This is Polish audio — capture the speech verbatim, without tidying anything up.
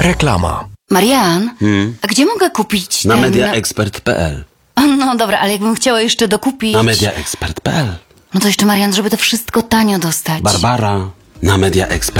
Reklama. Marian, a gdzie mogę kupić Na ten... mediaexpert kropka p l. No dobra, ale jakbym chciała jeszcze dokupić... Na mediaexpert kropka p l. No to jeszcze, Marian, żeby to wszystko tanio dostać. Barbara, na mediaexpert